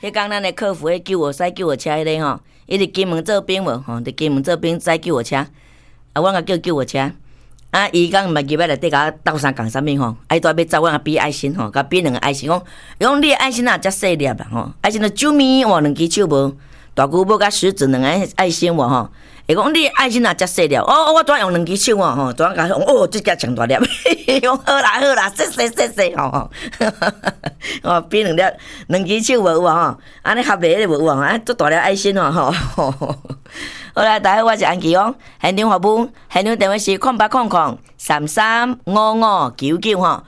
迄天咱的客服迄救护车迄个吼，伊伫金门做兵无吼，伫金门做兵载救护车，阮甲叫救护车，伊讲毋捌入来内底甲我斗相共啥物吼，伊拄要走，阮甲比爱心吼，甲比2个爱心，讲你的爱心遮细粒啦吼，爱心就酒面哇2支手无，大舅母甲食指2个爱心哇吼。伊讲你爱心遮细粒，我拄用2支手吼，拄甲讲即只上大粒，讲好啦，谢吼，比2支手无有吼，安尼合袂无有足大粒爱心吼。好啦，大家好，我是安琪哦，现场服务，现场电话是0800335599吼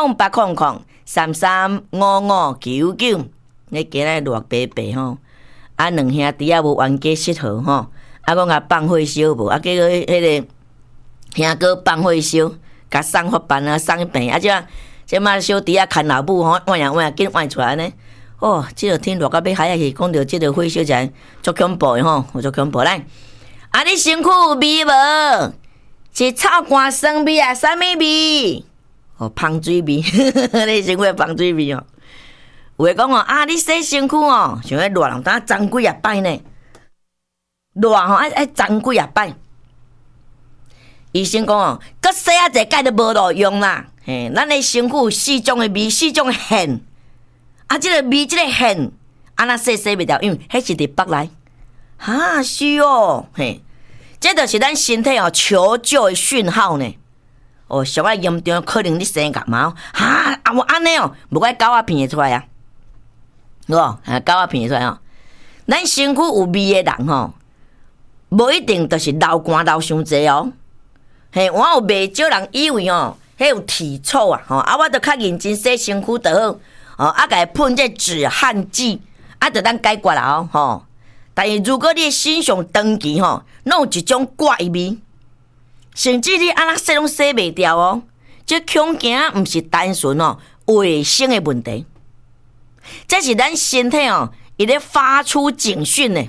，0800335599。你今日热白白吼，2兄弟无冤家适合吼。讲甲放火烧无，结果迄个兄哥放火烧，甲送法办送病，即马小弟牵老母吼，换紧换出来安尼。即个天热到要海去，讲到即个火烧真足恐怖的吼，足恐怖来。你身躯有味无？是臭汗酸味啥物味？芳水味，你身躯芳水味哦。有诶讲你洗身躯像迄热人当脏几啊摆呢？热吼爱脏几啊摆，医生讲搁洗一盖都无路用啦。咱的身躯有4种的味，4种的痕。即个味，即个痕，那洗袂掉，因为迄是伫北内。是哦，这就是咱身体求救的讯号呢。上啊严重，可能你生感冒。无安尼无怪狗仔闻会出来啊。狗仔闻会出来哦。咱身躯有味的人吼。无一定就是流汗流伤济哦，我有袂少人以为迄有体臭啊，我著较认真洗身躯就好，甲伊喷这止汗剂，就咱解决啦吼。但是如果你身上长期拢有一种怪味，甚至你安那洗拢洗袂掉哦，这恐惊毋是单纯卫生的问题，这是咱身体伊咧发出警讯呢。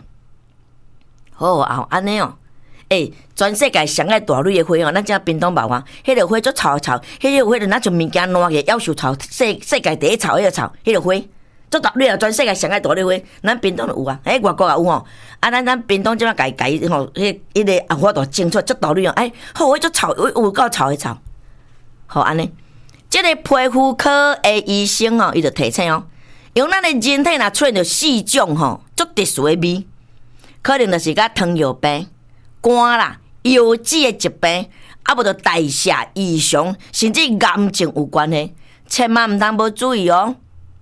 安尼全世界上爱大蕊的花咱遮屏东毛花，迄个花足臭，迄个花就若像物件烂去，夭寿臭，世界第一臭，迄个臭，迄个花足大蕊啊！全世界上爱大蕊花，咱屏东就有啊，外国也有吼。咱屏东即摆家吼，迄个花都种出足大蕊迄足臭，有够臭的臭。安尼，即个皮肤科的医生伊就提醒用咱的人体若出现着4种足特殊的味。可能就是甲糖尿病、肝啦、腰子的疾病，无就代谢异常，甚至癌症有关系，千万毋通无注意哦。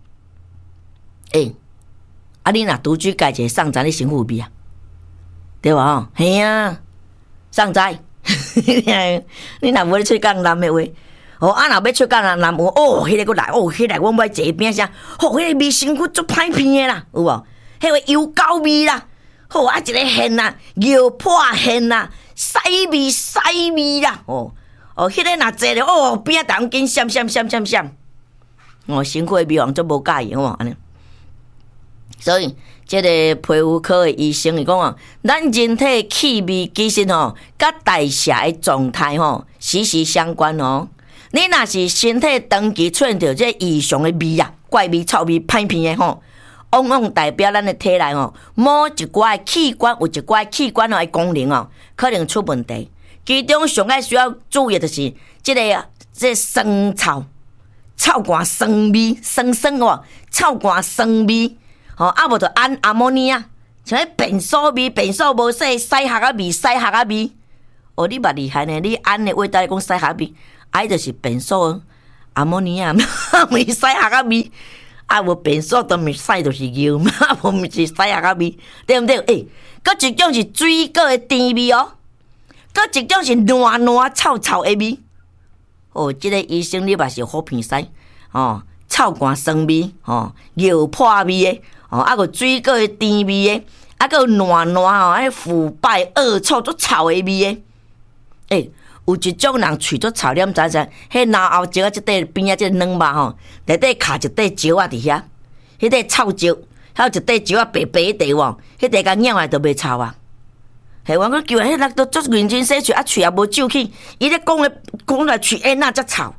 你若拄水解一个送仔，你身躯有味啊？对吧？嘿啊，送仔，你若无咧喙讲男的话，若要喙讲男话，迄个佫来，迄个阮买坐边啥，迄个味身躯足歹闻的啦，有无？迄个油膏味啦。一个痕啊，尿破痕啊，屎味啦，迄个若坐咧，边仔紧闪，身躯的味王足无介意，安尼。所以，这个皮肤科的医生伊讲咱人体气味其实甲代谢的状态息息相关哦。你若是身体长期出现着这异常的味啊，怪味、臭味、歹闻的往往代表咱的体内某一寡的器官有一寡器官的功能可能出问题。其中上爱需要注意的就是这酸臭、臭汗酸味、酸臭汗酸味，无就氨阿摩尼亚，像便所味、便所无洗屎壳仔味、你捌厉害呢？你氨的味道讲屎壳味，就是便所阿摩尼亚，味屎壳仔味。无便所都毋是屎，就是尿嘛，无毋是屎壳味，对毋对？搁一种是水果的甜味搁一种是烂臭的味。即个医生你嘛是好鼻屎臭汗酸味尿破味的个水果的甜味的个烂腐败恶臭足臭的味的。有一种人喙足臭，你毋知？迄脑后石即块边仔即个软肉内底卡一块石仔伫遐，迄块臭石，还有一块石仔白白的地迄块甲咬来都袂臭啊！我讲叫迄人都足认真洗喙，喙也无皱起，伊咧讲来喙哪则臭？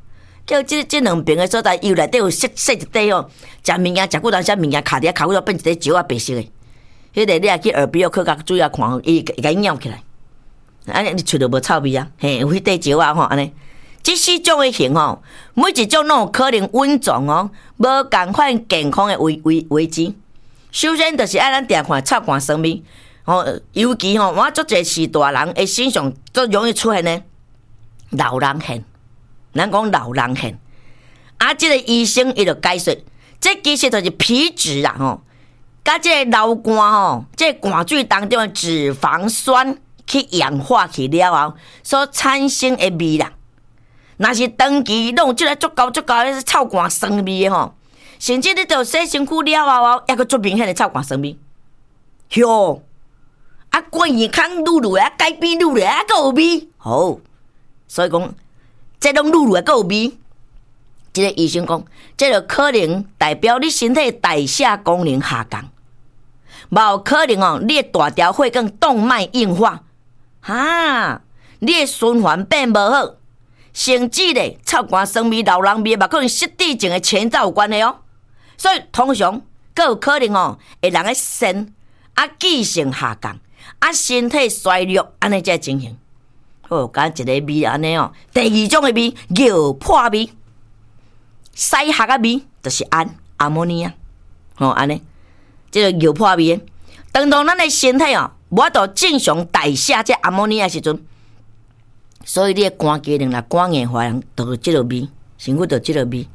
叫这两边的所在，油内底有细一块哦，食物件食几段时物件卡伫卡骨头变一块石啊白色的，迄个你也去耳鼻喉科甲注意看，伊会咬起来，安尼你喙着无臭味啊？嘿，有迄块石啊吼，安尼。这四种的型吼，每一种拢有可能稳重哦，无共款健康的危机。首先就是爱咱定看臭汗酸味，尤其我足侪是大人的身上最容易出现的老人痕。咱讲老人痕，这个医生伊就解释，这其实就是皮脂啊吼，甲这个流汗吼，这汗水当中的脂肪酸去氧化去了后所产生的味啦。若是长期拢有即个足高的臭汗酸味吼，甚至你着洗身躯了后，还佫足明显的臭汗酸味。哟，关耳孔愈来，改变愈来，佫有味。好，所以讲，这拢愈来佫有味。即个医生讲，这就可能代表你身体代谢功能下降，无可能你的大条血管动脉硬化，你的循环变无好。甚至咧，臭汗酸味、老人味嘛，可能失智症的前兆有关系哦。所以通常，佫有可能会人的肾记性下降，身体衰弱，安尼才情形。甲一个味安尼哦。第二种的味，尿破味，西学的味，就是阿摩尼亚，安尼，这个尿破味。当咱的身体无法度正常代谢这阿摩尼亚时阵。所以你的肝机能啦、肝硬化人都有即个味，身躯都有即个味。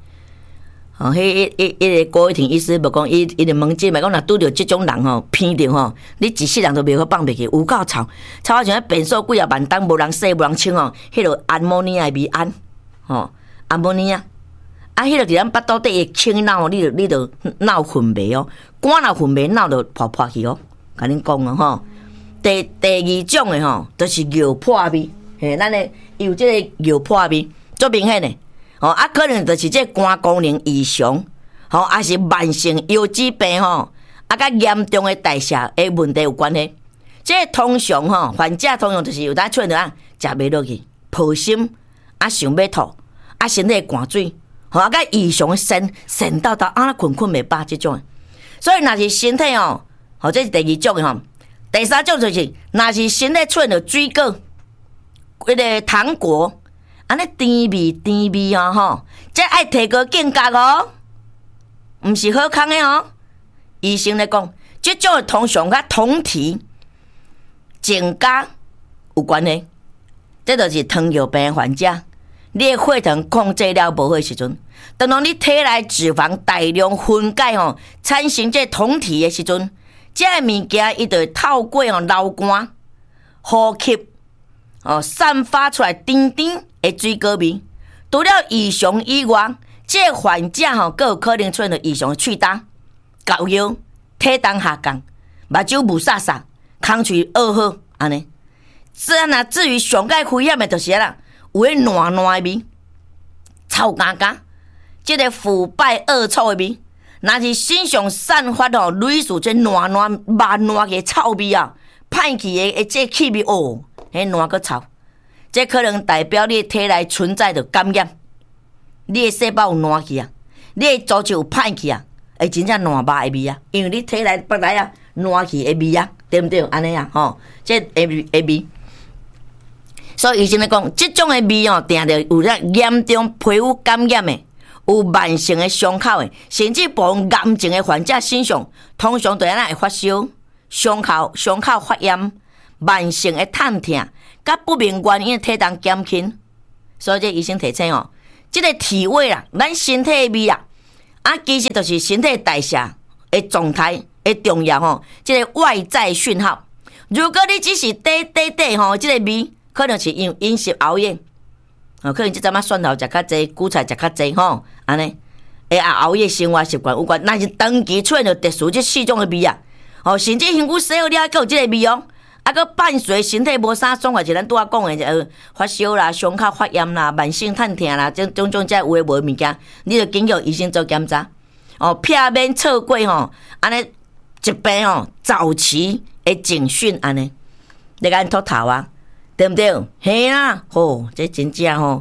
迄个郭伟霆医师无讲，伊就问即嘛，讲若拄着即种人偏着你一世人都袂好放袂去，有够臭，臭啊像变数几啊万担，无人洗无人清迄落氨摩尼亚味氨摩尼亚，迄落伫咱腹肚底会清脑，你就脑混迷肝若混迷，脑就破去甲恁讲第二种的就是尿破味。咱的有这个尿破味，足明显的可能就是这肝功能异常，还是慢性腰子病甲严重的代谢的问题有关系。这通常患者通常就是有当出现着食袂落去，抱心想要吐身体汗水甲异常的肾到困袂饱这种的。所以若是身体这是第二种的第三种就是若是身体出现着水果。迄个糖果，安尼甜味这爱提高警觉毋是好康的医生咧讲，这种的通常甲酮体增加有关系。这就是糖尿病患者，你的血糖控制了无好的时阵，当你体内脂肪大量分解产生这酮体的时阵，这物件伊就会透过流汗、呼吸。散发出来甜甜的水果味，除了异常以外，这患者更有可能出现异常的喙焦、高腰、体重下降、目睭雾煞煞、空喙恶好安尼。至于上界危险的就是啦，有迄烂烂的味、臭干干，这个腐败恶臭的味，若是身上散发类似这烂烂慢烂的臭味歹去的这气味迄烂个臭，这可能代表你体内存在着感染，你的细胞有烂去你的组织有歹去会真正烂肉的味因为你体内本来烂去的味对不对？安尼这会味。所以医生咧讲，这种的味定着有严重皮肤感染的，有慢性的伤口的，甚至部分癌症的患者身上，通常对咱会发烧、伤口发炎。慢性的疼痛，甲不明原因的体重减轻，所以这医生提醒这个体味啦，咱身体的味其实就是身体代谢的状态的重要这个外在讯号。如果你只是这个味，可能是因为饮食熬夜，可能这阵蒜头食较济，韭菜食较济安尼，熬夜生活习惯有关。那是长期出现着特殊这四种的味甚至身躯洗好了，还有这个味佫伴随身体无啥爽快，就咱拄仔讲的，发烧啦、伤口发炎啦、慢性疼痛啦，种种这有诶无物件，你着经过医生做检查，避免错过安尼疾病早期的警讯安尼，你甲脱头对不对？嘿啦，这真正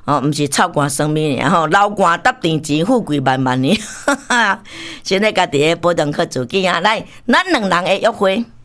哦，毋是臭官生命尔吼，老官搭电钱，富贵万万年。现在家己诶保重好自己啊！来，咱两人诶约会。